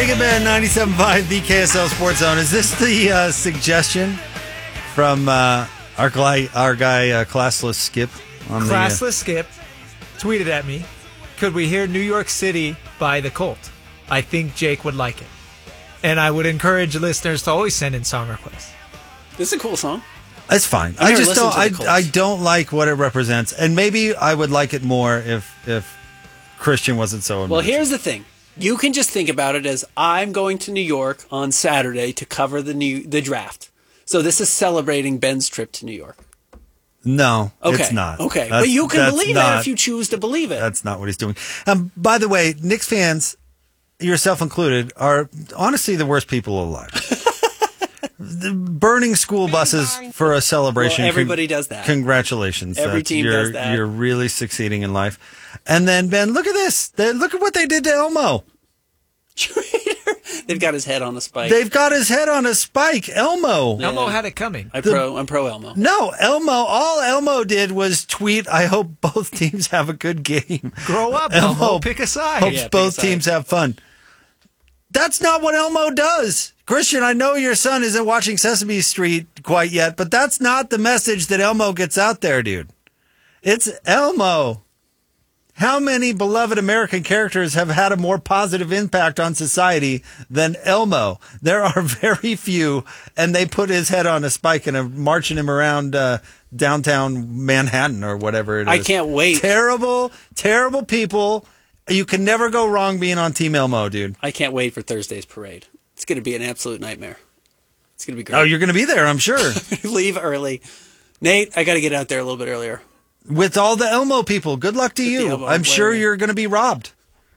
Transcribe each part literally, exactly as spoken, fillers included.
Big and Ben, ninety-seven point five, the K S L Sports Zone. Is this the uh, suggestion from uh, our guy, our guy uh, Classless Skip? On Classless the, uh... Skip tweeted at me, could we hear New York City by The Cult? I think Jake would like it. And I would encourage listeners to always send in song requests. This is a cool song. It's fine. I just don't. I, I don't like what it represents, and maybe I would like it more if if Christian wasn't so. Well, here's the thing: you can just think about it as I'm going to New York on Saturday to cover the new the draft. So this is celebrating Ben's trip to New York. No, okay. It's not. Okay, that's, but you can believe not, that if you choose to believe it. That's not what he's doing. Um, by the way, Knicks fans, yourself included, are honestly the worst people alive. The burning school buses for a celebration. Well, everybody Con- does that. Congratulations. Every That's, team you're, does that. You're really succeeding in life. And then, Ben, look at this. They, look at what they did to Elmo. They've got his head on a spike. They've got his head on a spike. Elmo. Yeah. Elmo had it coming. I pro, I'm pro Elmo. No, Elmo. All Elmo did was tweet, I hope both teams have a good game. Grow up, Elmo. Elmo pick a side. Hopes yeah, both side. teams have fun. That's not what Elmo does. Christian, I know your son isn't watching Sesame Street quite yet, but that's not the message that Elmo gets out there, dude. It's Elmo. How many beloved American characters have had a more positive impact on society than Elmo? There are very few, and they put his head on a spike and are marching him around uh, downtown Manhattan or whatever it is. I can't wait. Terrible, terrible people. You can never go wrong being on Team Elmo, dude. I can't wait for Thursday's parade. It's going to be an absolute nightmare. It's going to be great. Oh, you're going to be there, I'm sure. Leave early. Nate, I got to get out there a little bit earlier. With all the Elmo people. Good luck to With you. I'm sure you're going to be robbed.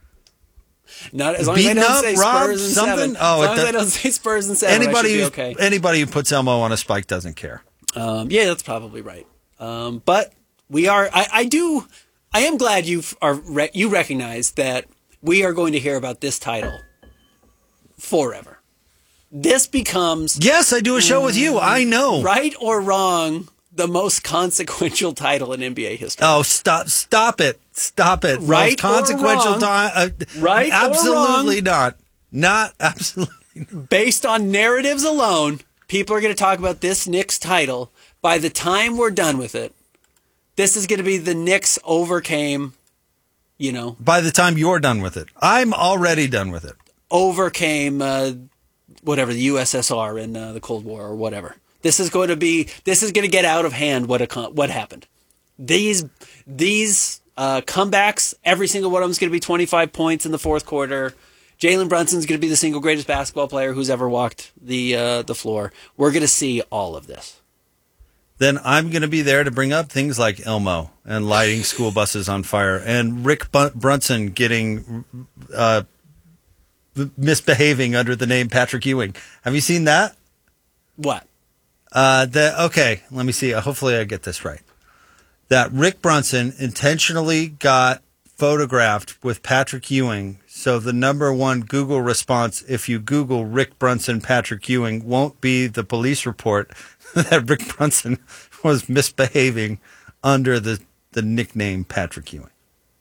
Not as long Beaten as I don't up, say robbed, Spurs and something? seven. Oh, as long that, as I don't say Spurs and seven, anybody, I should be okay. Anybody who puts Elmo on a spike doesn't care. Um, yeah, that's probably right. Um, but we are. I, I do. I am glad you are. You recognize that we are going to hear about this title forever. This becomes yes, I do a show with you. I know, right or wrong, the most consequential title in N B A history. Oh, stop! Stop it! Stop it! Right most consequential time? Uh, right? Absolutely or wrong, not. Not absolutely. Not. Based on narratives alone, people are going to talk about this Knicks title. By the time we're done with it, this is going to be the Knicks overcame. You know, by the time you're done with it, I'm already done with it. Overcame uh, whatever the U S S R in uh, the Cold War or whatever. This is going to be. This is going to get out of hand. What a, what happened? These these uh, comebacks. Every single one of them is going to be twenty-five points in the fourth quarter. Jalen Brunson's going to be the single greatest basketball player who's ever walked the uh, the floor. We're going to see all of this. Then I'm going to be there to bring up things like Elmo and lighting school buses on fire and Rick B- Brunson getting uh, misbehaving under the name Patrick Ewing. Have you seen that? What? Uh, the, okay, let me see. Hopefully I get this right. That Rick Brunson intentionally got photographed with Patrick Ewing. So the number one Google response, if you Google Rick Brunson, Patrick Ewing, won't be the police report that Rick Brunson was misbehaving under the, the nickname Patrick Ewing.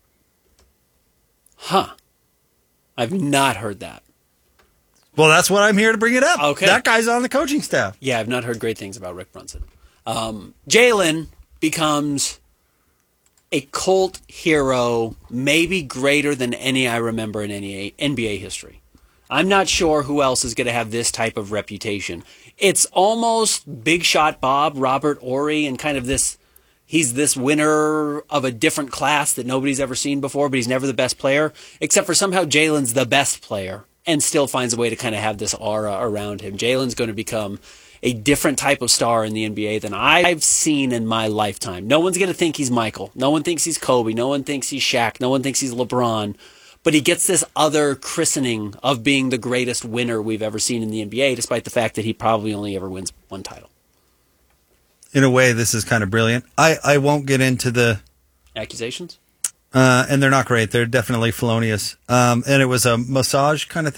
Huh. I've not heard that. Well, that's what I'm here to bring it up. Okay. That guy's on the coaching staff. Yeah, I've not heard great things about Rick Brunson. Um, Jalen becomes a cult hero, maybe greater than any I remember in any N B A history. I'm not sure who else is going to have this type of reputation. It's almost Big Shot Bob, Robert Horry, and kind of this, he's this winner of a different class that nobody's ever seen before, but he's never the best player, except for somehow Jalen's the best player and still finds a way to kind of have this aura around him. Jalen's going to become a different type of star in the N B A than I've seen in my lifetime. No one's going to think he's Michael. No one thinks he's Kobe. No one thinks he's Shaq. No one thinks he's LeBron. But he gets this other christening of being the greatest winner we've ever seen in the N B A, despite the fact that he probably only ever wins one title. In a way, this is kind of brilliant. I, I won't get into the accusations. Uh, and they're not great. They're definitely felonious. Um, and it was a massage kind of thing.